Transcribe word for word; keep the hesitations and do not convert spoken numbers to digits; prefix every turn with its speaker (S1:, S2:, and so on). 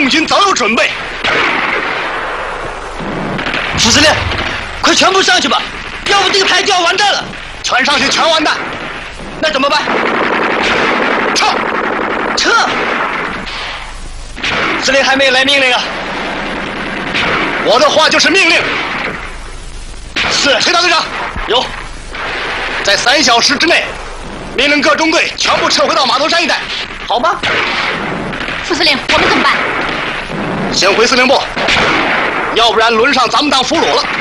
S1: 共军早有准备。
S2: 副司令，快全部上去吧，要不这个排就要完蛋了。
S1: 全上去，全完蛋。
S2: 那怎么办？
S1: 撤！
S2: 撤！司令还没来命令啊！
S1: 我的话就是命令。
S2: 是，
S1: 崔大队长，
S2: 有。
S1: 在三小时之内，命令各中队全部撤回到码头山一带，好吗？
S3: 副司令，我们怎么办？
S1: 先回司令部，要不然轮上咱们当俘虏了。